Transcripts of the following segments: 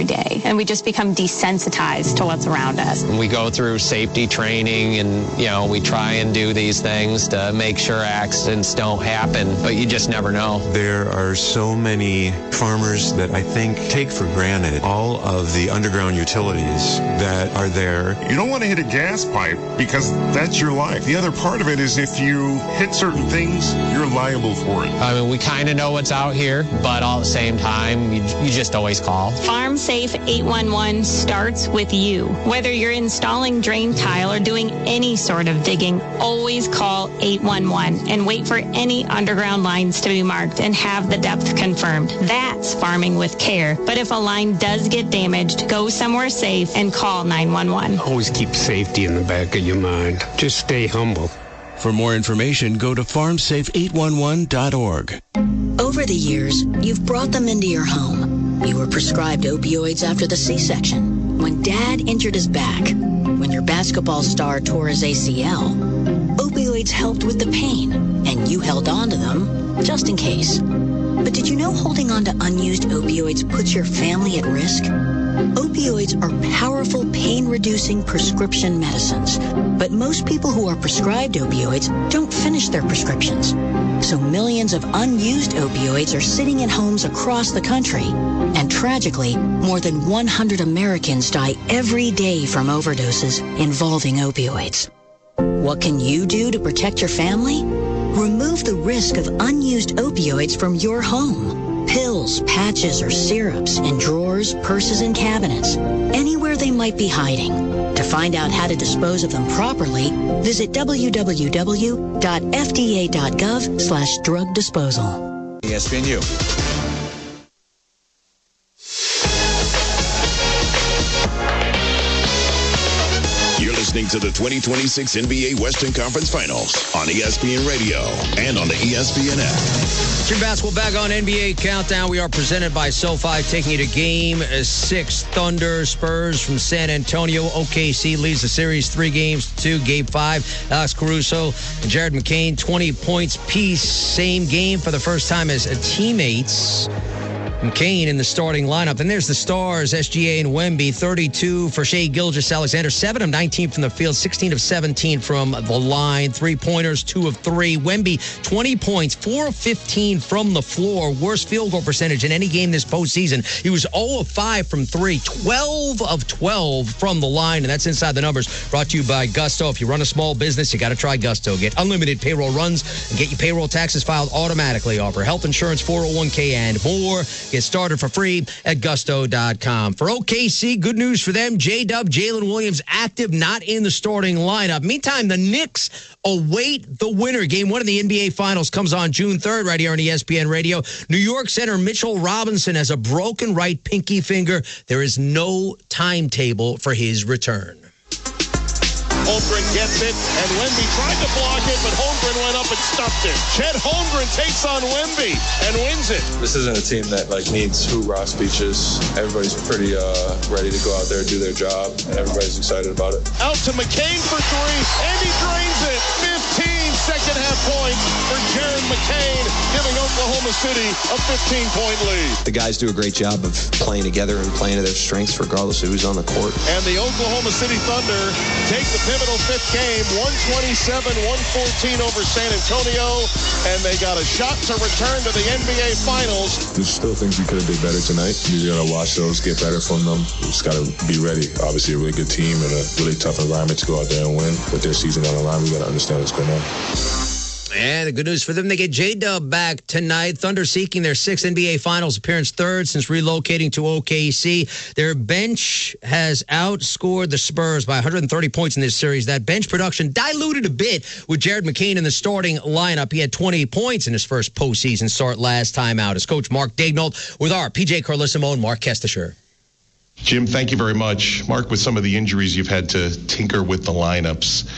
every day, and we just become desensitized to what's around us. We go through safety training, and, we try and do these things to make sure accidents don't happen, but you just never know. There are so many farmers that I think take for granted all of the underground utilities that are there. You don't want to hit a gas pipe because that's your life. The other part of it is if you hit certain things, you're liable for it. I mean, we kind of know what's out here, but all at the same time, you just always call. Farm Safe 811 starts with you. Whether you're installing drain tile or doing any sort of digging, always call 811 and wait for any underground lines to be marked and have the depth confirmed. That's farming with care. But if a line does get damaged, go somewhere safe and call 911. Always keep safety in the back of your mind. Just stay humble. For more information, go to farmsafe811.org. Over the years, you've brought them into your home. You were prescribed opioids after the C-section, when Dad injured his back, when your basketball star tore his ACL. Opioids helped with the pain, and you held on to them just in case. But did you know holding on to unused opioids puts your family at risk? Opioids are powerful pain-reducing prescription medicines, but most people who are prescribed opioids don't finish their prescriptions. So millions of unused opioids are sitting in homes across the country. And tragically, more than 100 Americans die every day from overdoses involving opioids. What can you do to protect your family? Remove the risk of unused opioids from your home. Pills, patches, or syrups in drawers, purses, and cabinets, anywhere they might be hiding. To find out how to dispose of them properly, visit www.fda.gov/drug disposal. ESPNU. Listening to the 2026 NBA Western Conference Finals on ESPN Radio and on the ESPN app. Jim Basketball back on NBA Countdown. We are presented by SoFi, taking you to Game 6. Thunder, Spurs from San Antonio. OKC leads the series 3-2. Game 5, Alex Caruso and Jared McCain, 20 points piece. Same game for the first time as teammates. McCain in the starting lineup. Then there's the stars, SGA and Wemby, 32 for Shai Gilgeous-Alexander, 7 of 19 from the field, 16 of 17 from the line, 3-pointers, 2 of 3. Wemby, 20 points, 4 of 15 from the floor, worst field goal percentage in any game this postseason. He was 0 of 5 from 3, 12 of 12 from the line, and that's inside the numbers. Brought to you by Gusto. If you run a small business, you got to try Gusto. Get unlimited payroll runs and get your payroll taxes filed automatically. Offer health insurance, 401k, and more. Get started for free at gusto.com. For OKC, good news for them. J-Dub, Jalen Williams active, not in the starting lineup. Meantime, the Knicks await the winner. Game 1 of the NBA Finals comes on June 3rd right here on ESPN Radio. New York center Mitchell Robinson has a broken right pinky finger. There is no timetable for his return. Holmgren gets it, and Wemby tried to block it, but Holmgren went up and stuffed it. Chet Holmgren takes on Wemby and wins it. This isn't a team that needs hoorah speeches. Everybody's pretty ready to go out there and do their job, and everybody's excited about it. Out to McCain for 3, and he drains it. 15 second-half points for Jared McCain, giving Oklahoma City a 15-point lead. The guys do a great job of playing together and playing to their strengths regardless of who's on the court. And the Oklahoma City Thunder take the pivotal 5th game, 127-114 over San Antonio, and they got a shot to return to the NBA Finals. There's still things we could have did better tonight. You got to watch those, get better from them. We just got to be ready. Obviously, a really good team and a really tough environment to go out there and win. With their season on the line, we got to understand what's going on. And the good news for them, they get J-Dub back tonight. Thunder seeking their 6th NBA Finals appearance, 3rd since relocating to OKC. Their bench has outscored the Spurs by 130 points in this series. That bench production diluted a bit with Jared McCain in the starting lineup. He had 20 points in his first postseason start last time out. As Coach Mark Daignault with our PJ Carlissimo and Mark Kestisher. Jim, thank you very much. Mark, with some of the injuries, you've had to tinker with the lineups.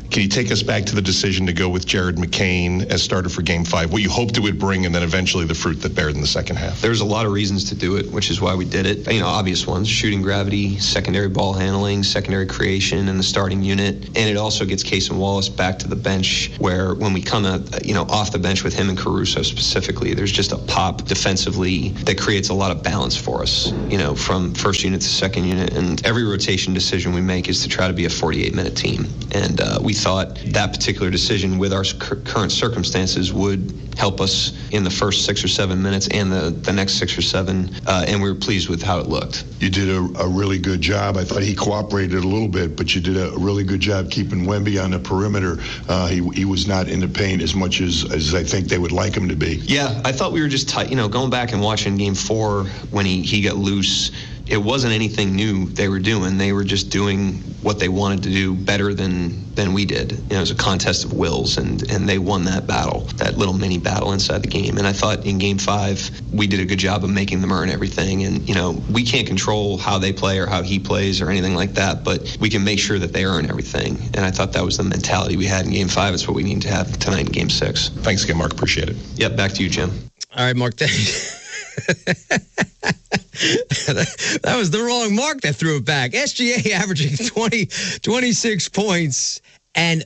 Can you take us back to the decision to go with Jared McCain as starter for Game 5, what you hoped it would bring, and then eventually the fruit that bared in the second half? There's a lot of reasons to do it, which is why we did it. Obvious ones: shooting gravity, secondary ball handling, secondary creation in the starting unit. And it also gets Cason Wallace back to the bench, where when we come off the bench with him and Caruso specifically, there's just a pop defensively that creates a lot of balance for us, from first unit to second unit. And every rotation decision we make is to try to be a 48-minute team. And we thought that particular decision with our current circumstances would help us in the first 6 or 7 minutes and the next 6 or 7. And we were pleased with how it looked. You did a really good job. I thought he cooperated a little bit, but you did a really good job keeping Wemby on the perimeter. He was not in the paint as much as I think they would like him to be. Yeah, I thought we were just tight. Going back and watching Game 4 when he got loose, it wasn't anything new they were doing. They were just doing what they wanted to do better than we did. It was a contest of wills, and they won that battle, that little mini battle inside the game. And I thought in Game 5, we did a good job of making them earn everything. And, we can't control how they play or how he plays or anything like that, but we can make sure that they earn everything. And I thought that was the mentality we had in Game 5. It's what we need to have tonight in Game 6. Thanks again, Mark. Appreciate it. Yep, back to you, Jim. All right, Mark. That was the wrong Mark that threw it back. SGA averaging 26 points and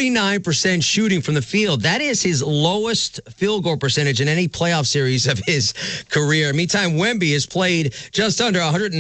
39% shooting from the field. That is his lowest field goal percentage in any playoff series of his career. Meantime, Wemby has played just under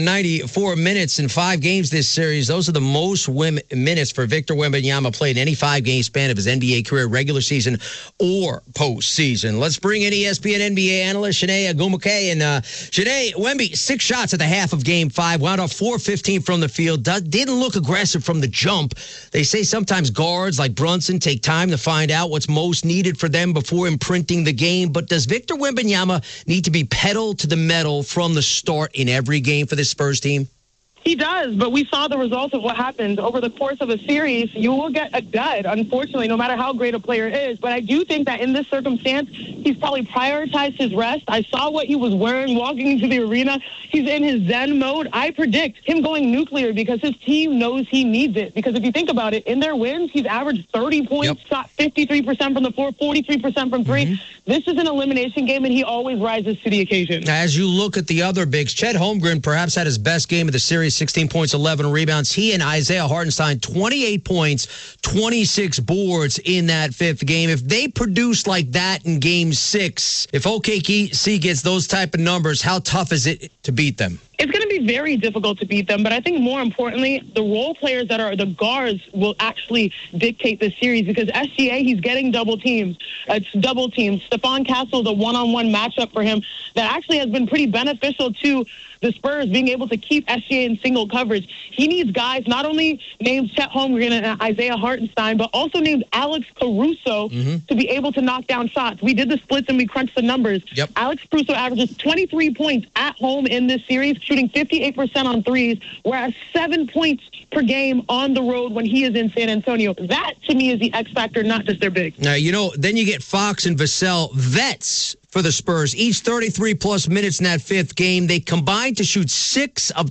194 minutes in 5 games this series. Those are the most minutes for Victor Wembanyama played in any 5-game span of his NBA career, regular season or postseason. Let's bring in ESPN NBA analyst Chiney Ogwumike. And Chiney, Wemby, 6 shots at the half of Game 5, wound up 4-15 from the field. Didn't look aggressive from the jump. They say sometimes guards like Brunson take time to find out what's most needed for them before imprinting the game. But does Victor Wembanyama need to be pedal to the metal from the start in every game for this Spurs team? He does, but we saw the results of what happens over the course of a series. You will get a dud, unfortunately, no matter how great a player is. But I do think that in this circumstance, he's probably prioritized his rest. I saw what he was wearing walking into the arena. He's in his Zen mode. I predict him going nuclear because his team knows he needs it. Because if you think about it, in their wins, he's averaged 30 points, shot 53% from the floor, 43% from 3. This is an elimination game, and he always rises to the occasion. As you look at the other bigs, Chet Holmgren perhaps had his best game of the series, 16 points, 11 rebounds. He and Isaiah Hartenstein, 28 points, 26 boards in that 5th game. If they produce like that in Game 6, if OKC gets those type of numbers, how tough is it to beat them? It's going to be very difficult to beat them, but I think more importantly, the role players that are the guards will actually dictate the series because SGA, he's getting double teams. It's double teams. Stephon Castle is a one-on-one matchup for him that actually has been pretty beneficial to the Spurs being able to keep SGA in single coverage. He needs guys not only named Chet Holmgren and Isaiah Hartenstein, but also named Alex Caruso to be able to knock down shots. We did the splits and we crunched the numbers. Alex Caruso averages 23 points at home in this series, shooting 58% on threes, whereas 7 points per game on the road when he is in San Antonio. That, to me, is the X factor, not just their big. Now, then you get Fox and Vassell, vets for the Spurs, each 33-plus minutes in that 5th game. They combined to shoot 6 of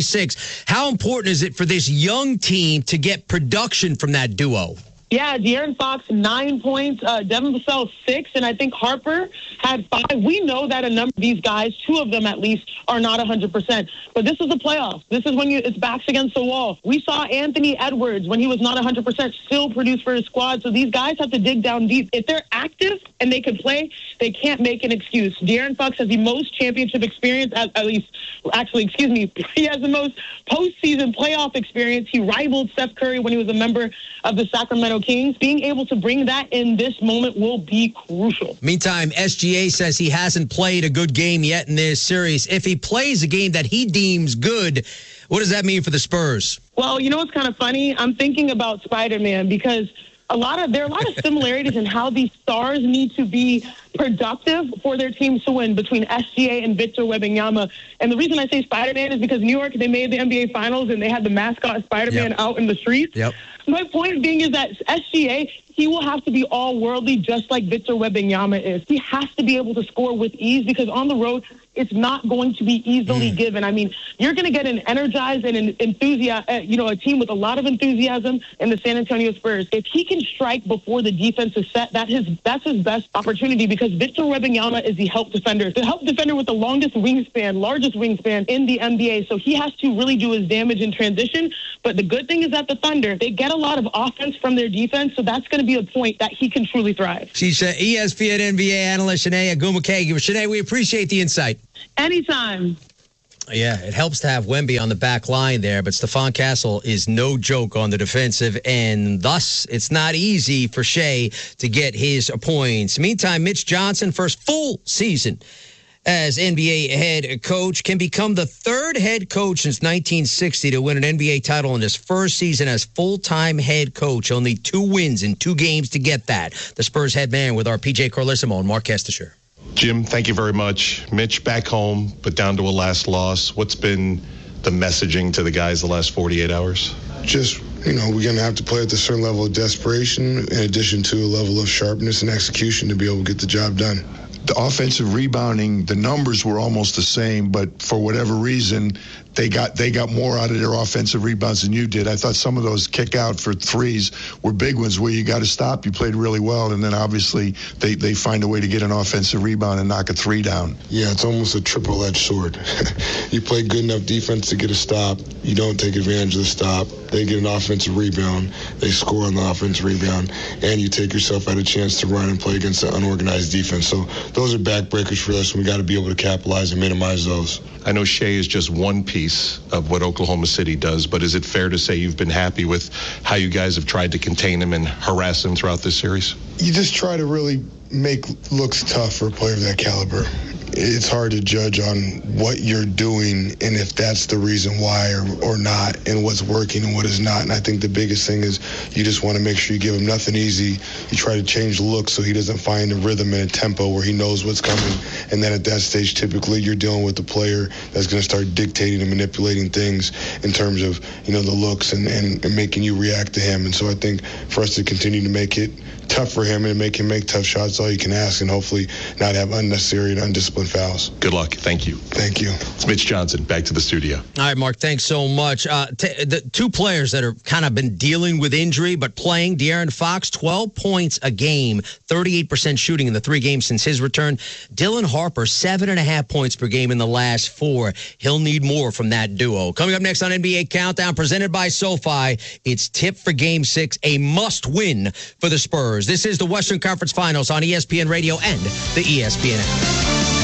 26. How important is it for this young team to get production from that duo? Yeah, De'Aaron Fox, 9 points. Devin Vassell, 6. And I think Harper had 5. We know that a number of these guys, 2 of them at least, are not 100%. But this is the playoffs. This is when it's backs against the wall. We saw Anthony Edwards, when he was not 100%, still produce for his squad. So these guys have to dig down deep. If they're active and they can play, they can't make an excuse. De'Aaron Fox has the most championship experience, he has the most postseason playoff experience. He rivaled Steph Curry when he was a member of the Sacramento Kings. Being able to bring that in this moment will be crucial. Meantime, SGA says he hasn't played a good game yet in this series. If he plays a game that he deems good, what does that mean for the Spurs? Well, what's kind of funny? I'm thinking about Spider-Man because there are a lot of similarities in how these stars need to be productive for their teams to win between SGA and Victor Wembanyama. And the reason I say Spider-Man is because New York, they made the NBA Finals and they had the mascot Spider-Man out in the streets. My point being is that SGA, he will have to be all-worldly just like Victor Wembanyama is. He has to be able to score with ease because on the road, it's not going to be easily given. I mean, you're going to get an energized and an a team with a lot of enthusiasm in the San Antonio Spurs. If he can strike before the defense is set, that's his best opportunity, because Victor Wembanyama is the help defender with the largest wingspan in the NBA. So he has to really do his damage in transition. But the good thing is that the Thunder, they get a lot of offense from their defense, so that's going to be a point that he can truly thrive. She's ESPN NBA analyst Chiney Ogwumike. Chiney, we appreciate the insight. Anytime. Yeah, it helps to have Wemby on the back line there, but Stephon Castle is no joke on the defensive end. Thus, it's not easy for Shea to get his points. Meantime, Mitch Johnson, first full season as NBA head coach, can become the third head coach since 1960 to win an NBA title in his first season as full-time head coach. Only 2 wins in 2 games to get that. The Spurs head man with our PJ Carlissimo and Mark Kestisher. Jim, thank you very much. Mitch, back home, but down to a last loss. What's been the messaging to the guys the last 48 hours? Just, we're going to have to play at a certain level of desperation in addition to a level of sharpness and execution to be able to get the job done. The offensive rebounding, the numbers were almost the same, but for whatever reason, they got more out of their offensive rebounds than you did. I thought some of those kick out for threes were big ones where you got to stop. You played really well, and then obviously they find a way to get an offensive rebound and knock a 3 down. Yeah, it's almost a triple-edged sword. You play good enough defense to get a stop. You don't take advantage of the stop. They get an offensive rebound. They score on the offensive rebound, and you take yourself out a chance to run and play against an unorganized defense. So those are backbreakers for us, and we got to be able to capitalize and minimize those. I know Shea is just one piece of what Oklahoma City does, but is it fair to say you've been happy with how you guys have tried to contain him and harass him throughout this series? You just try to really make looks tough for a player of that caliber. It's hard to judge on what you're doing and if that's the reason why or not, and what's working and what is not. And I think the biggest thing is you just want to make sure you give him nothing easy. You try to change the look so he doesn't find a rhythm and a tempo where he knows what's coming. And then at that stage, typically you're dealing with the player that's going to start dictating and manipulating things in terms of, the looks and making you react to him. And so I think for us to continue to make it tough for him and make him make tough shots, all you can ask, and hopefully not have unnecessary and undisciplined fouls. Good luck. Thank you. Thank you. It's Mitch Johnson. Back to the studio. All right, Mark, thanks so much. The 2 players that are kind of been dealing with injury but playing, De'Aaron Fox, 12 points a game, 38% shooting in the 3 games since his return. Dylan Harper, 7.5 points per game in the last 4. He'll need more from that duo. Coming up next on NBA Countdown, presented by SoFi, it's tip for Game 6, a must-win for the Spurs. This is the Western Conference Finals on ESPN Radio and the ESPN app.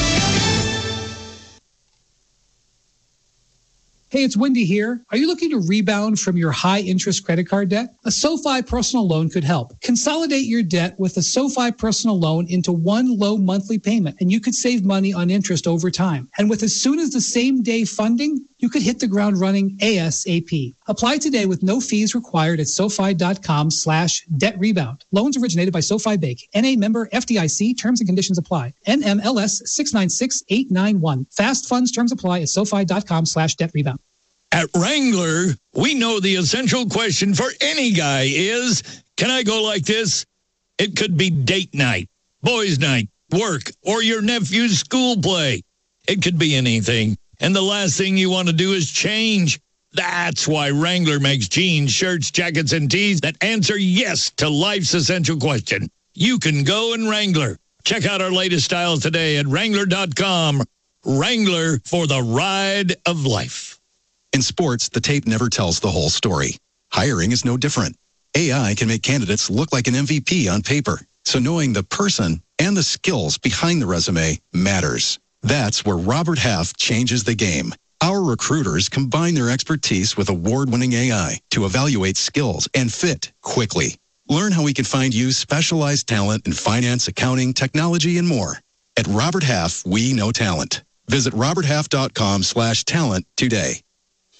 Hey, it's Wendy here. Are you looking to rebound from your high-interest credit card debt? A SoFi personal loan could help. Consolidate your debt with a SoFi personal loan into one low monthly payment, and you could save money on interest over time. And with as soon as the same day funding, you could hit the ground running ASAP. Apply today with no fees required at SoFi.com/debt rebound. Loans originated by SoFi Bank. NA member FDIC. Terms and conditions apply. NMLS 696891. Fast funds terms apply at SoFi.com/debt rebound. At Wrangler, we know the essential question for any guy is, can I go like this? It could be date night, boys' night, work, or your nephew's school play. It could be anything. And the last thing you want to do is change. That's why Wrangler makes jeans, shirts, jackets, and tees that answer yes to life's essential question. You can go in Wrangler. Check out our latest styles today at Wrangler.com. Wrangler, for the ride of life. In sports, the tape never tells the whole story. Hiring is no different. AI can make candidates look like an MVP on paper. So knowing the person and the skills behind the resume matters. That's where Robert Half changes the game. Our recruiters combine their expertise with award-winning AI to evaluate skills and fit quickly. Learn how we can find you specialized talent in finance, accounting, technology, and more. At Robert Half, we know talent. Visit roberthalf.com/talent today.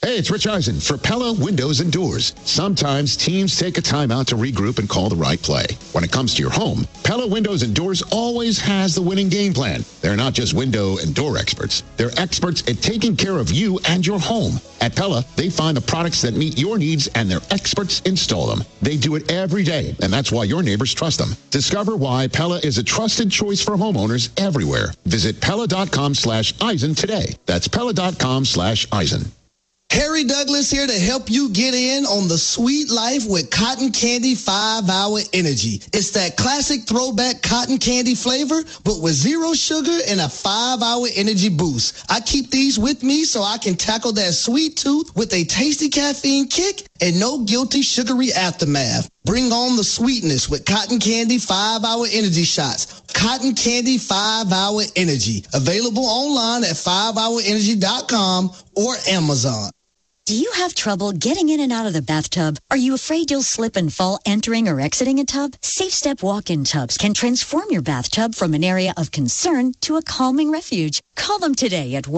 Hey, it's Rich Eisen for Pella Windows and Doors. Sometimes teams take a timeout to regroup and call the right play. When it comes to your home, Pella Windows and Doors always has the winning game plan. They're not just window and door experts. They're experts at taking care of you and your home. At Pella, they find the products that meet your needs and their experts install them. They do it every day, and that's why your neighbors trust them. Discover why Pella is a trusted choice for homeowners everywhere. Visit Pella.com/Eisen today. That's Pella.com/Eisen. Harry Douglas here to help you get in on the sweet life with Cotton Candy 5-Hour Energy. It's that classic throwback cotton candy flavor, but with 0 sugar and a 5-hour energy boost. I keep these with me so I can tackle that sweet tooth with a tasty caffeine kick and no guilty sugary aftermath. Bring on the sweetness with Cotton Candy 5-Hour Energy Shots. Cotton Candy 5-Hour Energy. Available online at 5hourenergy.com or Amazon. Do you have trouble getting in and out of the bathtub? Are you afraid you'll slip and fall entering or exiting a tub? Safe Step walk-in tubs can transform your bathtub from an area of concern to a calming refuge. Call them today at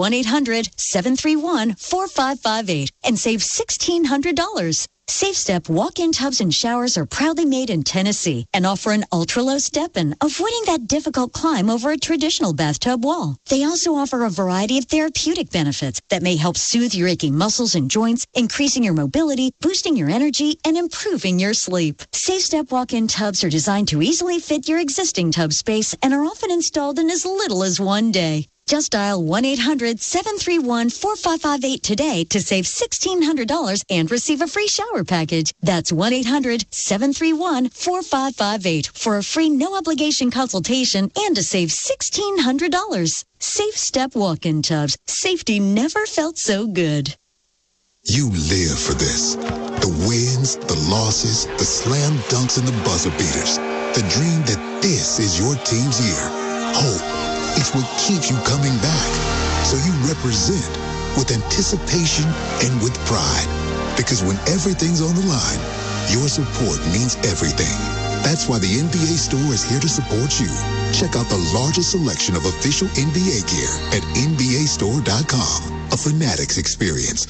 1-800-731-4558 and save $1,600. Safe Step walk-in tubs and showers are proudly made in Tennessee and offer an ultra-low step-in, avoiding that difficult climb over a traditional bathtub wall. They also offer a variety of therapeutic benefits that may help soothe your aching muscles and joints, increasing your mobility, boosting your energy, and improving your sleep. Safe Step walk-in tubs are designed to easily fit your existing tub space and are often installed in as little as 1 day. Just dial 1-800-731-4558 today to save $1,600 and receive a free shower package. That's 1-800-731-4558 for a free no-obligation consultation and to save $1,600. Safe Step walk-in tubs. Safety never felt so good. You live for this. The wins, the losses, the slam dunks, and the buzzer beaters. The dream that this is your team's year. Hope. It's what keeps you coming back. So you represent with anticipation and with pride. Because when everything's on the line, your support means everything. That's why the NBA Store is here to support you. Check out the largest selection of official NBA gear at NBAstore.com. A Fanatics experience.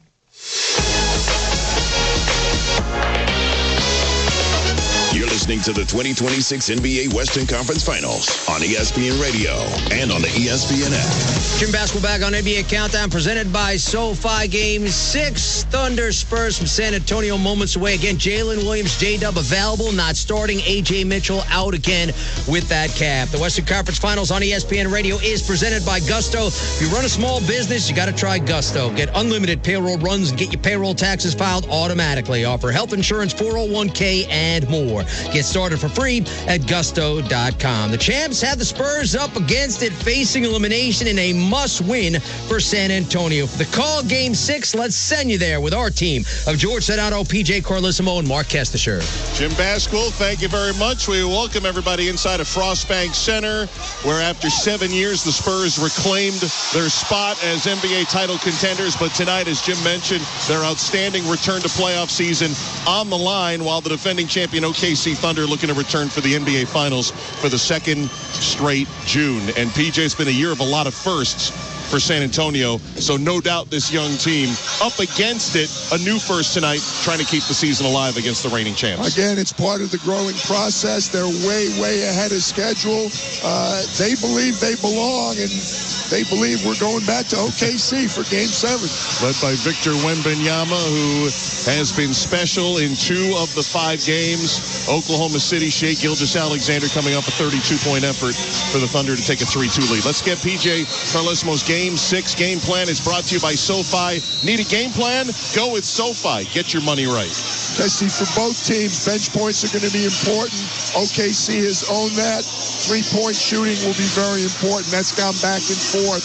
You're listening to the 2026 NBA Western Conference Finals on ESPN Radio and on the ESPN app. Jim Basketball back on NBA Countdown, presented by SoFi. Game 6, Thunder Spurs from San Antonio, moments away. Again, Jalen Williams, J-Dub available, not starting. A.J. Mitchell out again with that calf. The Western Conference Finals on ESPN Radio is presented by Gusto. If you run a small business, you got to try Gusto. Get unlimited payroll runs and get your payroll taxes filed automatically. Offer health insurance, 401k, and more. Get started for free at gusto.com. The champs have the Spurs up against it, facing elimination in a must-win for San Antonio. For the call, Game 6, let's send you there with our team of George Sedano, PJ Carlissimo, and Mark Kestisher. Jim Basketball, thank you very much. We welcome everybody inside of Frostbank Center, where after 7 years, the Spurs reclaimed their spot as NBA title contenders. But tonight, as Jim mentioned, their outstanding return to playoff season on the line, while the defending champion OKC Thunder looking to return for the NBA Finals for the second straight June. And PJ, it's been a year of a lot of firsts for San Antonio, so no doubt this young team up against it, a new first tonight, trying to keep the season alive against the reigning champs. Again, it's part of the growing process. They're way ahead of schedule. They believe they belong, and they believe we're going back to OKC for Game 7. Led by Victor Wembanyama, who has been special in 2 of the 5 games. Oklahoma City, Shai Gilgeous-Alexander coming up a 32-point effort for the Thunder to take a 3-2 lead. Let's get PJ Carlissimo's Game 6 game plan. Is brought to you by SoFi. Need a game plan? Go with SoFi. Get your money right. Jesse, for both teams, bench points are going to be important. OKC has owned that. 3-point shooting will be very important. That's gone back and forth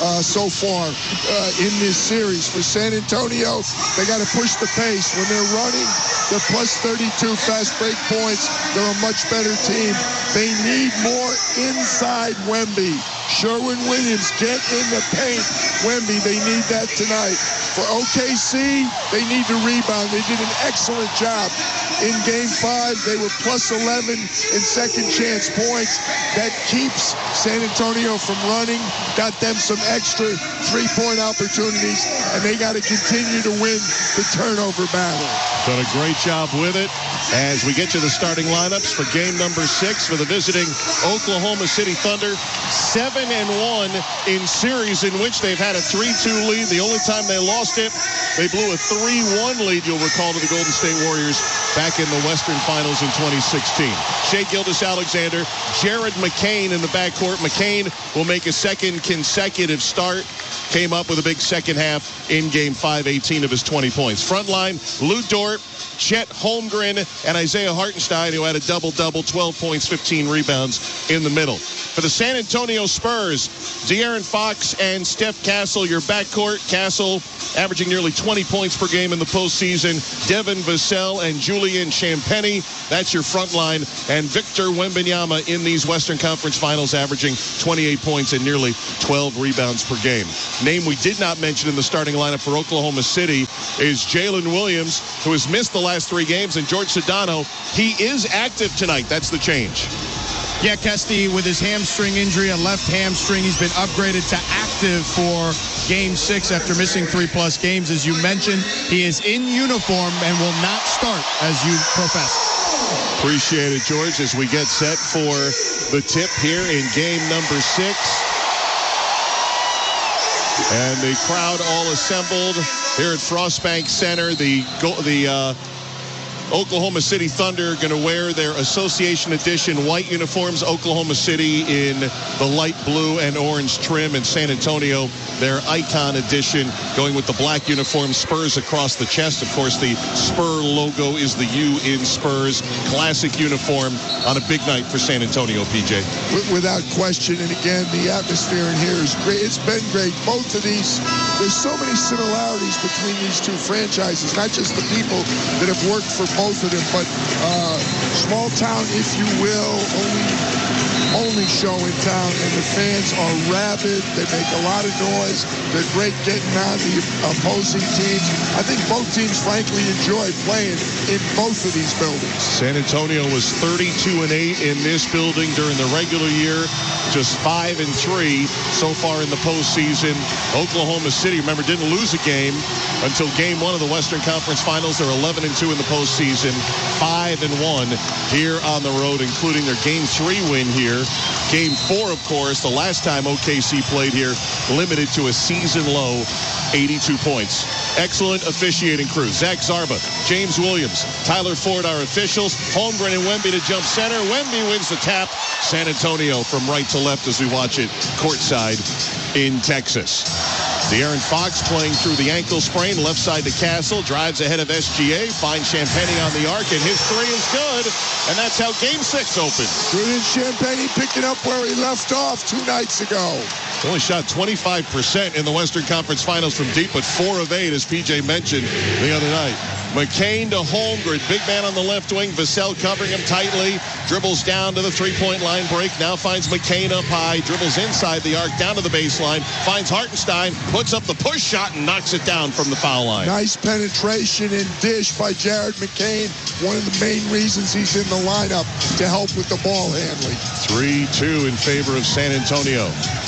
so far in this series. For San Antonio, they got to push the pace. When they're running, they're plus 32 fast break points. They're a much better team. They need more inside Wemby. Sherwin-Williams, get in the paint. Wemby, they need that tonight. For OKC, they need to rebound. They did an excellent job in Game 5. They were plus 11 in second chance points. That keeps San Antonio from running, got them some extra three-point opportunities, and they got to continue to win the turnover battle. Done a great job with it. As we get to the starting lineups for game number 6 for the visiting Oklahoma City Thunder, 7-1 in series in which they've had a 3-2 lead. The only time they lost it, they blew a 3-1 lead, you'll recall, to the Golden State Warriors back in the Western Finals in 2016. Shai Gilgeous-Alexander, Jared McCain in the backcourt. McCain will make a second consecutive start. Came up with a big second half in Game 5, 18 of his 20 points. Front line, Lou Dort, Chet Holmgren, and Isaiah Hartenstein, who had a double-double, 12 points, 15 rebounds in the middle. For the San Antonio Spurs, De'Aaron Fox and Steph Castle, your backcourt. Castle averaging nearly 20 points per game in the postseason. Devin Vassell and Julian Champagnie, that's your front line. And Victor Wembanyama in these Western Conference Finals, averaging 28 points and nearly 12 rebounds per game. Name we did not mention in the starting lineup for Oklahoma City is Jalen Williams, who has missed the last 3 games, and George Sedano, he is active tonight. That's the change. Yeah, Kesty, with his hamstring injury, a left hamstring, he's been upgraded to active for Game 6 after missing 3+ games. As you mentioned, he is in uniform and will not start, as you profess. Appreciate it, George, as we get set for the tip here in game number 6. And the crowd all assembled here at Frostbank Center. The Oklahoma City Thunder going to wear their Association Edition white uniforms. Oklahoma City in the light blue and orange trim, and San Antonio their Icon Edition going with the black uniform, Spurs across the chest. Of course, the Spur logo is the U in Spurs. Classic uniform on a big night for San Antonio, PJ. Without question, and again, the atmosphere in here is great. It's been great. Both of these, there's so many similarities between these two franchises, not just the people that have worked for both of them, but small town, if you will, only show in town, and the fans are rabid. They make a lot of noise. They're great getting on the opposing teams. I think both teams, frankly, enjoy playing in both of these buildings. San Antonio was 32-8 in this building during the regular year, just 5-3 so far in the postseason. Oklahoma City, remember, didn't lose a game until Game 1 of the Western Conference Finals. They're 11-2 in the postseason, 5-1 here on the road, including their Game 3 win here. Game 4, of course, the last time OKC played here, limited to a season-low 82 points. Excellent officiating crew. Zach Zarba, James Williams, Tyler Ford, our officials. Holmgren and Wemby to jump center. Wemby wins the tap. San Antonio from right to left as we watch it courtside in Texas. De'Aaron Fox playing through the ankle sprain, left side to Castle, drives ahead of SGA, finds Champagnie on the arc, and his 3 is good, and that's how Game 6 opened. Julian Champagnie picking up where he left off 2 nights ago. He only shot 25% in the Western Conference Finals from deep, but 4 of 8, as PJ mentioned the other night. McCain to Holmgren, big man on the left wing. Vassell covering him tightly, dribbles down to the three-point line break, now finds McCain up high, dribbles inside the arc, down to the baseline, finds Hartenstein, puts up the push shot and knocks it down from the foul line. Nice penetration and dish by Jared McCain, one of the main reasons he's in the lineup to help with the ball handling. 3-2 in favor of San Antonio.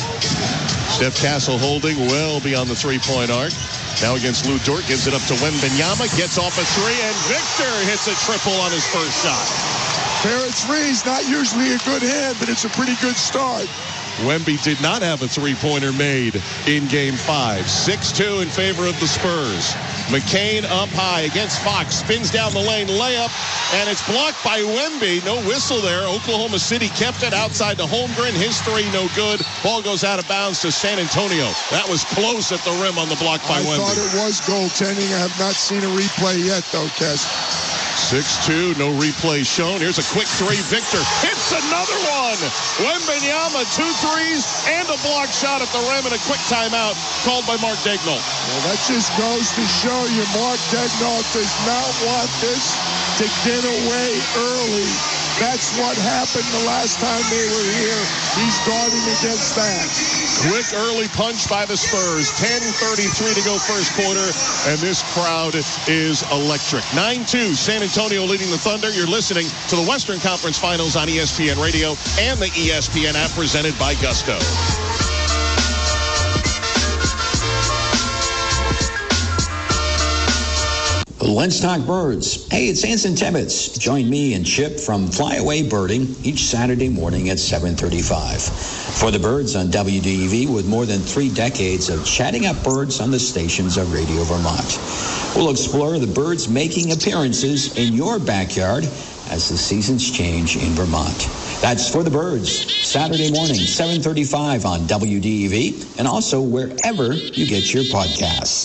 Steph Castle holding well beyond the three-point arc. Now against Lou Dort, gives it up to Wembanyama, gets off a 3, and Victor hits a triple on his first shot. Pair of threes, not usually a good hand, but it's a pretty good start. Wemby did not have a three-pointer made in Game 5. 6-2 in favor of the Spurs. McCain up high against Fox, spins down the lane, layup, and it's blocked by Wemby. No whistle there. Oklahoma City kept it outside to Holmgren. His 3 no good. Ball goes out of bounds to San Antonio. That was close at the rim on the block by Wemby. I thought it was goaltending. I have not seen a replay yet, though, Kes. 6-2, no replay shown. Here's a quick 3. Victor hits another one. Wembanyama, 2 threes and a block shot at the rim, and a quick timeout called by Mark Daigneault. Well, that just goes to show you Mark Daigneault does not want this to get away early. That's what happened the last time they were here. He's guarding against that. Quick early punch by the Spurs. 10:33 to go first quarter, and this crowd is electric. 9-2, San Antonio leading the Thunder. You're listening to the Western Conference Finals on ESPN Radio and the ESPN app presented by Gusto. Let's talk birds. Hey, it's Anson Tibbetts. Join me and Chip from Flyaway Birding each Saturday morning at 7:35. For the birds on WDEV, with more than 3 decades of chatting up birds on the stations of Radio Vermont. We'll explore the birds making appearances in your backyard as the seasons change in Vermont. That's For the Birds, Saturday morning, 7:35 on WDEV, and also wherever you get your podcasts.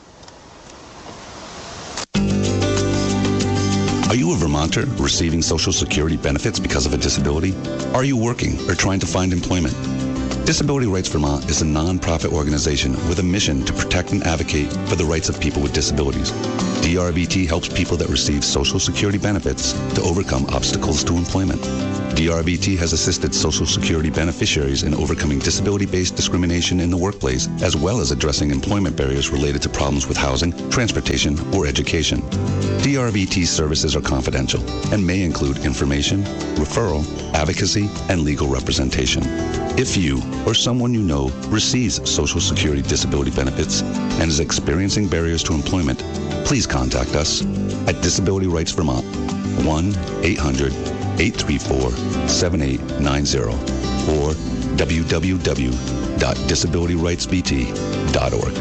Are you a Vermonter receiving Social Security benefits because of a disability? Are you working or trying to find employment? Disability Rights Vermont is a non-profit organization with a mission to protect and advocate for the rights of people with disabilities. DRVT helps people that receive Social Security benefits to overcome obstacles to employment. DRVT has assisted Social Security beneficiaries in overcoming disability-based discrimination in the workplace, as well as addressing employment barriers related to problems with housing, transportation, or education. DRVT services are confidential and may include information, referral, advocacy, and legal representation. If you or someone you know receives Social Security disability benefits and is experiencing barriers to employment, please contact us at Disability Rights Vermont, 1-800-834-7890 or www.disabilityrightsvt.org.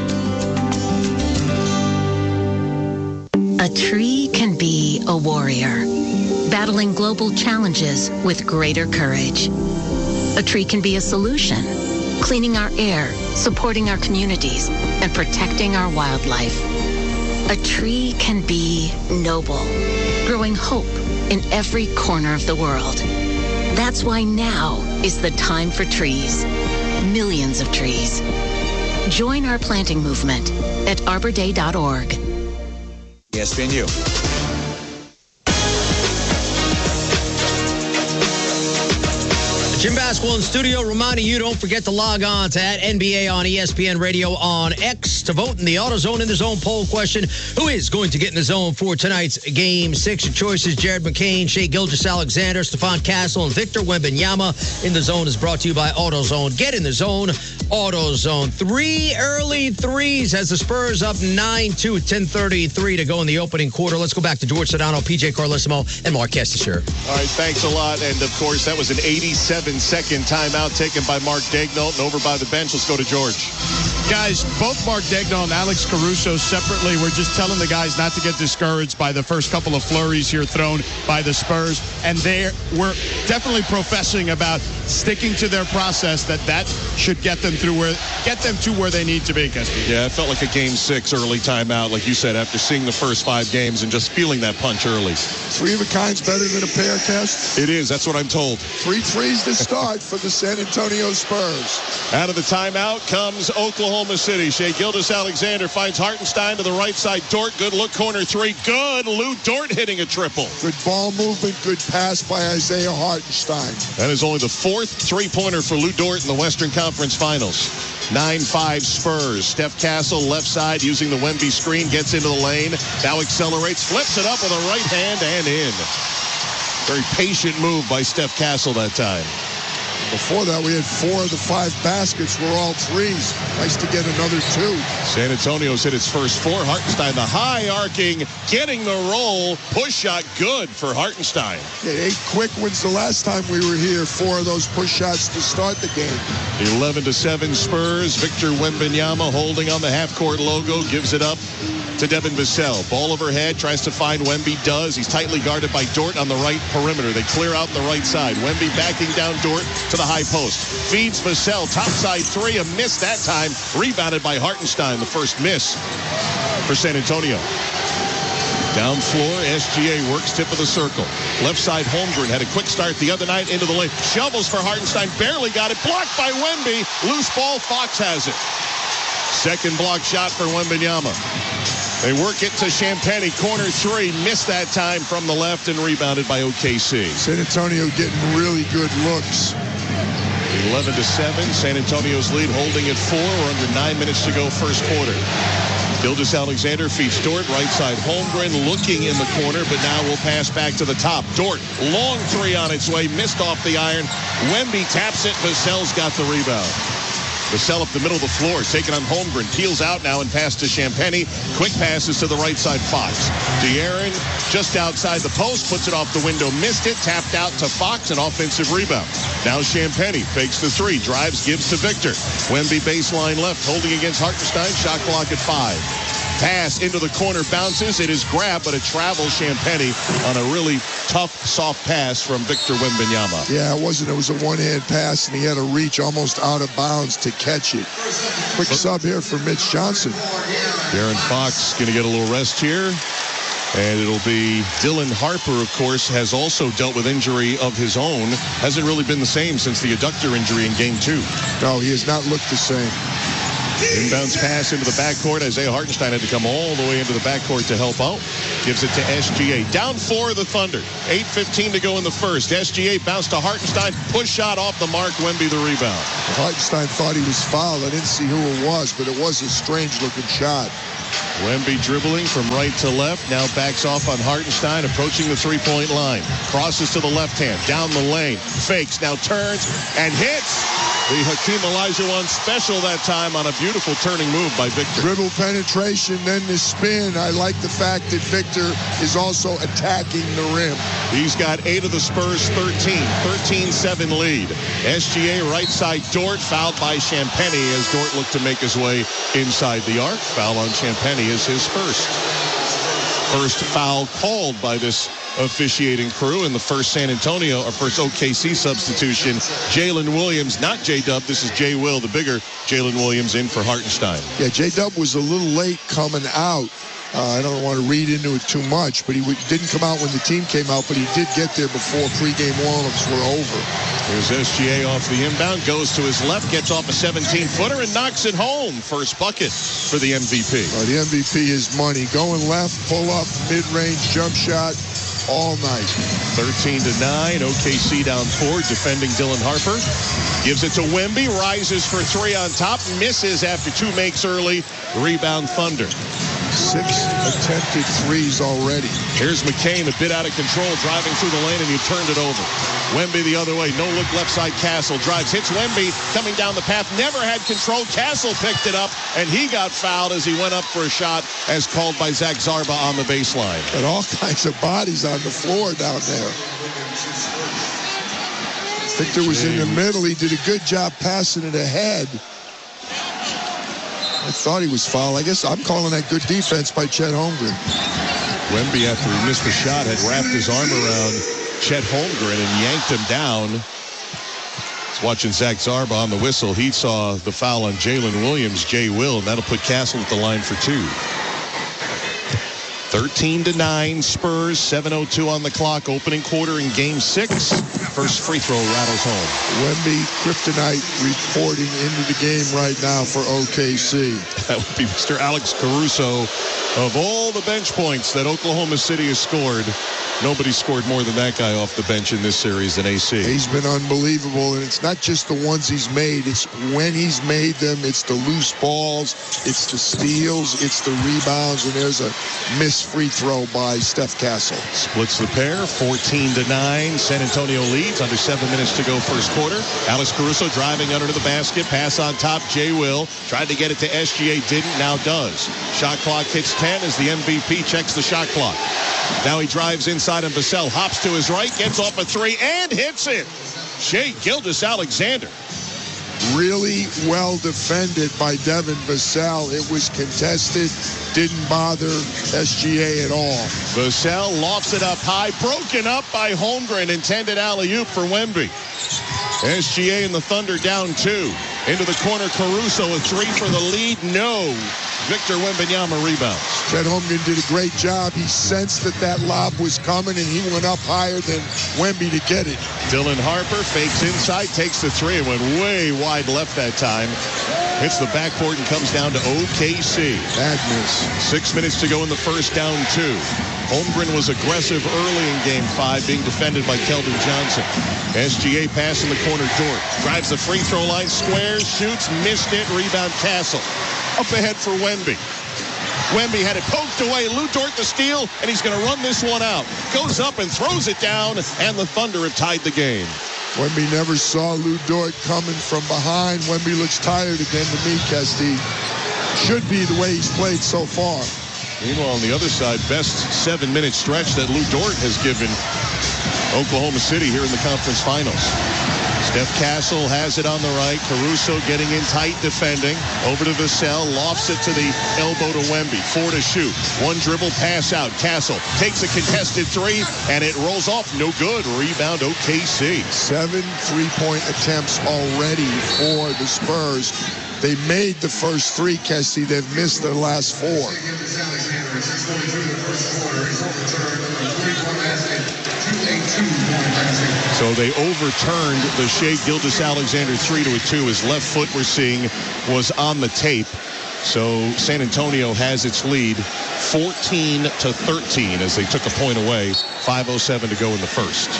A tree can be a warrior, battling global challenges with greater courage. A tree can be a solution, cleaning our air, supporting our communities, and protecting our wildlife. A tree can be noble, growing hope in every corner of the world. That's why now is the time for trees. Millions of trees. Join our planting movement at arborday.org. ESPNU. Jim Basketball in studio, reminding you, don't forget to log on to @NBA on ESPN Radio on X to vote in the AutoZone in the Zone poll question. Who is going to get in the zone for tonight's Game 6? Your choices: Jared McCain, Shai Gilgeous-Alexander, Stephon Castle, and Victor Wembanyama. In the Zone is brought to you by AutoZone. Get in the zone, AutoZone. 3 early threes as the Spurs up 9-2, 10:33 to go in the opening quarter. Let's go back to George Sedano, PJ Carlesimo, and Mark Kestisher. All right, thanks a lot. And, of course, that was an 87-second timeout taken by Mark Daigneault. And over by the bench, let's go to George. Guys, both Mark Daigneault and Alex Caruso separately were just telling the guys not to get discouraged by the first couple of flurries here thrown by the Spurs. And they were definitely professing about sticking to their process, that should get them to where they need to be, Kesty. Yeah, it felt like a Game 6 early timeout, like you said, after seeing the first 5 games and just feeling that punch early. 3 of a kind's better than a pair, Kest? It is. That's what I'm told. 3 threes to start for the San Antonio Spurs. Out of the timeout comes Oklahoma City. Shai Gilgeous-Alexander finds Hartenstein to the right side. Dort, good look, corner 3. Good. Lou Dort hitting a triple. Good ball movement, good pass by Isaiah Hartenstein. That is only the 4th three-pointer for Lou Dort in the Western Conference Finals. 9-5 Spurs. Steph Castle, left side, using the Wemby screen, gets into the lane. Now accelerates, flips it up with a right hand and in. Very patient move by Steph Castle that time. Before that, we had 4 of the 5 baskets were all threes. Nice to get another 2. San Antonio's hit its first 4. Hartenstein, the high arcing, getting the roll. Push shot good for Hartenstein. Yeah, 8 quick ones the last time we were here. 4 of those push shots to start the game. 11-7 Spurs. Victor Wembanyama holding on the half-court logo, gives it up to Devin Vassell. Ball overhead, tries to find Wemby, does. He's tightly guarded by Dort on the right perimeter. They clear out the right side. Wemby backing down Dort to the high post. Feeds Vassell, topside 3, a miss that time. Rebounded by Hartenstein, the first miss for San Antonio. Down floor, SGA works tip of the circle. Left side, Holmgren had a quick start the other night into the lane. Shovels for Hartenstein, barely got it. Blocked by Wemby. Loose ball, Fox has it. Second block shot for Wembanyama. They work it to Champagnie, corner 3, missed that time from the left and rebounded by OKC. San Antonio getting really good looks. 11-7. San Antonio's lead holding at 4. We're under 9 minutes to go first quarter. Gilgeous-Alexander feeds Dort, right side Holmgren looking in the corner, but now will pass back to the top. Dort, long three on its way, missed off the iron. Wemby taps it, Vassell's got the rebound. Vassell up the middle of the floor, taking on Holmgren, peels out now and pass to Champagnie. Quick passes to the right side, Fox. De'Aaron just outside the post, puts it off the window, missed it, tapped out to Fox, an offensive rebound. Now Champagnie fakes the three, drives, gives to Victor. Wemby baseline left, holding against Hartenstein, shot clock at 5. Pass into the corner, bounces. It is grabbed, but it travels Champagnie on a really tough, soft pass from Victor Wembanyama. Yeah, it was a one-hand pass, and he had to reach almost out of bounds to catch it. Quick sub here for Mitch Johnson. De'Aaron Fox going to get a little rest here. And it'll be Dylan Harper, of course, has also dealt with injury of his own. Hasn't really been the same since the adductor injury in Game 2. No, he has not looked the same. Inbounds pass into the backcourt. Isaiah Hartenstein had to come all the way into the backcourt to help out. Gives it to SGA. Down 4 the Thunder. 8:15 to go in the first. SGA bounced to Hartenstein. Push shot off the mark. Wemby the rebound. Hartenstein thought he was fouled. I didn't see who it was, but it was a strange-looking shot. Wemby dribbling from right to left. Now backs off on Hartenstein, approaching the three-point line. Crosses to the left hand. Down the lane. Fakes. Now turns and hits. The Hakeem Olajuwon special that time on a beautiful turning move by Victor. Dribble penetration, then the spin. I like the fact that Victor is also attacking the rim. He's got 8 of the Spurs' 13-7 lead. SGA right side Dort, fouled by Champagnie as Dort looked to make his way inside the arc. Foul on Champagnie is his first. First foul called by this officiating crew in the first San Antonio, or first OKC substitution. Jalen Williams, not J-Dub, this is J-Will, the bigger Jalen Williams in for Hartenstein. Yeah, J-Dub was a little late coming out. I don't want to read into it too much, but he didn't come out when the team came out, but he did get there before pregame warm-ups were over. Here's SGA off the inbound, goes to his left, gets off a 17-footer and knocks it home. First bucket for the MVP. The MVP is money. Going left, pull up, mid-range jump shot all night. 13-9, OKC down 4, defending Dylan Harper. Gives it to Wemby, rises for 3 on top, misses after 2 makes early. Rebound Thunder. 6 attempted threes already. Here's McCain, a bit out of control, driving through the lane, and you turned it over. Wemby the other way, no look left side. Castle drives, hits Wemby, coming down the path, never had control. Castle picked it up, and he got fouled as he went up for a shot, as called by Zach Zarba on the baseline. And all kinds of bodies on the floor down there. Victor was in the middle. He did a good job passing it ahead. I thought he was fouled. I guess I'm calling that good defense by Chet Holmgren. Wemby, after he missed the shot, had wrapped his arm around Chet Holmgren and yanked him down. Watching Zach Zarba on the whistle, he saw the foul on Jalen Williams, J-Will, and that'll put Castle at the line for 2. 13-9 Spurs, 7:02 on the clock. Opening quarter in Game 6. First free throw rattles home. Wemby Kryptonite reporting into the game right now for OKC. That would be Mr. Alex Caruso. Of all the bench points that Oklahoma City has scored, nobody scored more than that guy off the bench in this series than AC. He's been unbelievable, and it's not just the ones he's made. It's when he's made them. It's the loose balls. It's the steals. It's the rebounds, and there's a missed free throw by Steph Castle. Splits the pair, 14-9. San Antonio leads, under 7 minutes to go first quarter. Alex Caruso driving under the basket. Pass on top, J-Will. Tried to get it to SGA, didn't, now does. Shot clock hits 10 as the MVP checks the shot clock. Now he drives inside and Vassell hops to his right, gets off a 3 and hits it. Shai Gilgeous-Alexander. Really well defended by Devin Vassell. It was contested, didn't bother SGA at all. Vassell lofts it up high, broken up by Holmgren, intended alley-oop for Wemby. SGA and the Thunder down 2. Into the corner, Caruso, a 3 for the lead. No. Victor Wembanyama rebounds. Chet Holmgren did a great job. He sensed that lob was coming, and he went up higher than Wemby to get it. Dylan Harper fakes inside, takes the 3, and went way wide left that time. Hits the backboard and comes down to OKC. Bad miss. 6 minutes to go in the first, down 2. Holmgren was aggressive early in Game 5, being defended by Keldon Johnson. SGA pass in the corner. Dort drives the free throw line, squares, shoots, missed it. Rebound Castle. Up ahead for Wemby. Wemby had it poked away. Lou Dort the steal, and he's going to run this one out. Goes up and throws it down, and the Thunder have tied the game. Wemby never saw Lou Dort coming from behind. Wemby looks tired again to me, Kesty. Should be the way he's played so far. Meanwhile, on the other side, best 7-minute stretch that Lou Dort has given Oklahoma City here in the conference finals. Steph Castle has it on the right. Caruso getting in tight defending. Over to Vassell. Lofts it to the elbow to Wemby. 4 to shoot. One dribble pass out. Castle takes a contested 3, and it rolls off. No good. Rebound OKC. 7 3-point attempts already for the Spurs. They made the first 3, Kessie. They've missed their last 4. So they overturned the Shai Gilgeous-Alexander 3 to a 2. His left foot, we're seeing, was on the tape. So San Antonio has its lead 14-13 as they took a point away. 5:07 to go in the first.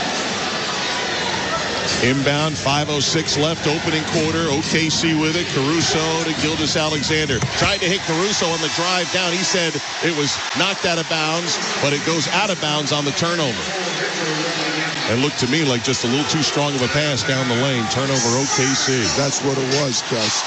Inbound, 5:06 left, opening quarter. OKC with it. Caruso to Gilgeous-Alexander. Tried to hit Caruso on the drive down. He said it was knocked out of bounds, but it goes out of bounds on the turnover. It looked to me like just a little too strong of a pass down the lane. Turnover OKC. That's what it was, Kest.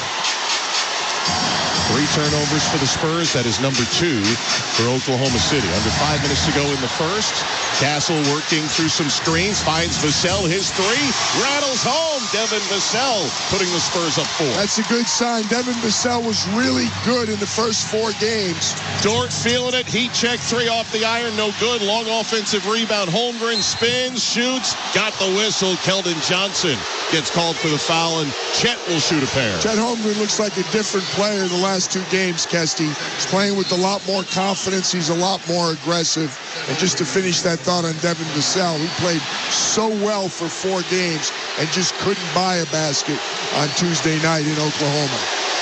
3 turnovers for the Spurs. That is number 2 for Oklahoma City. Under 5 minutes to go in the first. Castle working through some screens. Finds Vassell. His 3. Rattles home. Devin Vassell putting the Spurs up 4. That's a good sign. Devin Vassell was really good in the first 4 games. Dort feeling it. Heat check 3 off the iron. No good. Long offensive rebound. Holmgren spins, shoots. Got the whistle. Keldon Johnson gets called for the foul, and Chet will shoot a pair. Chet Holmgren looks like a different player the last 2 games, Kesty. He's playing with a lot more confidence. He's a lot more aggressive. And just to finish that thought on Devin Vassell, he played so well for 4 games and just couldn't buy a basket on Tuesday night in Oklahoma.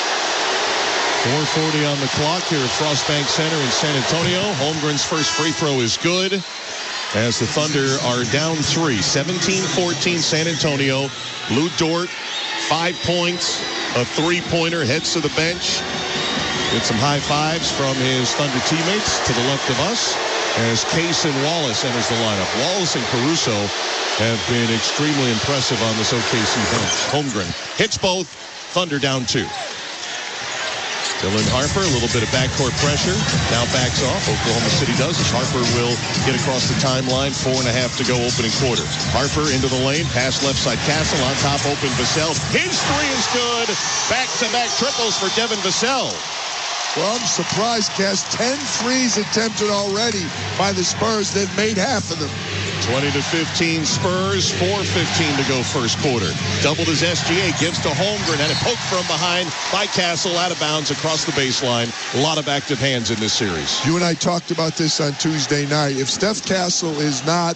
4:40 on the clock here at Frost Bank Center in San Antonio. Holmgren's first free throw is good as the Thunder are down 3. 17-14 San Antonio. Lou Dort, 5 points, a 3-pointer, heads to the bench. Get some high fives from his Thunder teammates to the left of us as Case and Wallace enters the lineup. Wallace and Caruso have been extremely impressive on this OKC bench. Holmgren hits both. Thunder down 2. Dylan Harper, a little bit of backcourt pressure. Now backs off. Oklahoma City does as Harper will get across the timeline. 4.5 to go opening quarter. Harper into the lane. Pass left side. Castle on top. Open Vassell. His 3 is good. Back-to-back triples for Devin Vassell. Well, I'm surprised, Cass. 10 threes attempted already by the Spurs. They've made half of them. 20-15 Spurs, 4:15 to go first quarter. Doubled as SGA, gives to Holmgren, and a poke from behind by Castle, out of bounds across the baseline. A lot of active hands in this series. You and I talked about this on Tuesday night. If Steph Castle is not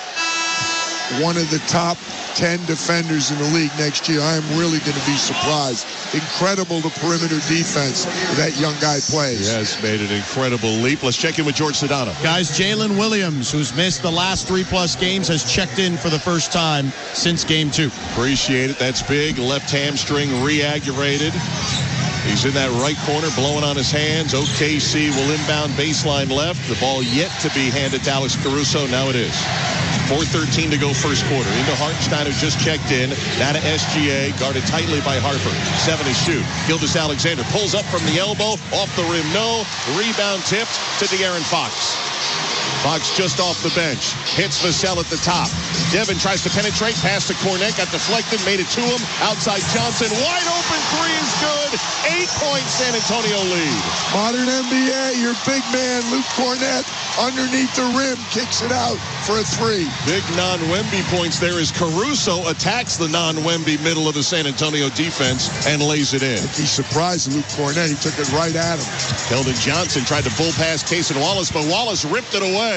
one of the top 10 defenders in the league next year, I am really going to be surprised. Incredible the perimeter defense that young guy plays. He has made an incredible leap. Let's check in with George Sedano. Guys, Jalen Williams, who's missed the last 3+ games, has checked in for the first time since Game 2. Appreciate it. That's big. Left hamstring re-aggravated. He's in that right corner, blowing on his hands. OKC will inbound baseline left. The ball yet to be handed to Alex Caruso. Now it is. 4:13 to go first quarter. Into Hartenstein, who just checked in. Now to SGA, guarded tightly by Harper. 7 to shoot. Gilgeous-Alexander pulls up from the elbow. Off the rim, no. Rebound tipped to De'Aaron Fox. Fox just off the bench. Hits Vassell at the top. Devin tries to penetrate. Pass to Cornet. Got deflected. Made it to him. Outside Johnson. Wide open 3 is good. 8-point San Antonio lead. Modern NBA, your big man, Luke Cornet, underneath the rim, kicks it out for a 3. Big non-Wemby points there as Caruso attacks the non-Wemby middle of the San Antonio defense and lays it in. He surprised Luke Cornet. He took it right at him. Keldon Johnson tried to bull pass Case and Wallace, but Wallace ripped it away.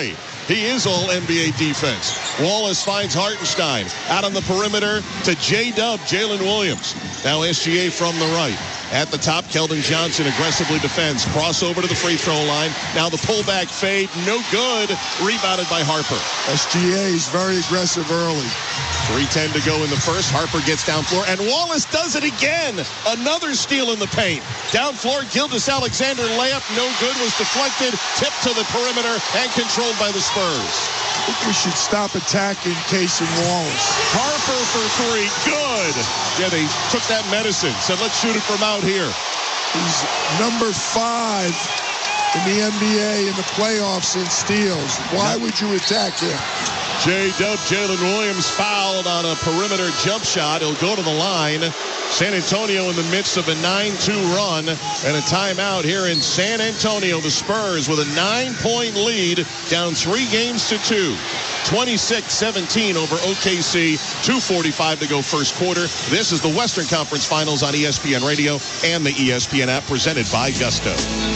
He is all NBA defense. Wallace finds Hartenstein out on the perimeter to J-Dub, Jalen Williams. Now SGA from the right. At the top, Keldon Johnson aggressively defends. Crossover to the free throw line. Now the pullback fade, no good. Rebounded by Harper. SGA is very aggressive early. 3:10 to go in the first. Harper gets down floor, and Wallace does it again. Another steal in the paint. Down floor, Gilgeous-Alexander layup, no good, was deflected, tipped to the perimeter, and controlled by the Spurs. I think we should stop attacking Case and Wallace. Harper for three, good. Yeah, they took that medicine, said let's shoot it from out here. He's number 5 in the NBA in the playoffs in steals. Why would you attack him? J-Dub, Jalen Williams fouled on a perimeter jump shot. He'll go to the line. San Antonio in the midst of a 9-2 run and a timeout here in San Antonio. The Spurs with a 9-point lead, down 3 games to 2. 26-17 over OKC. 2:45 to go first quarter. This is the Western Conference Finals on ESPN Radio and the ESPN app, presented by Gusto.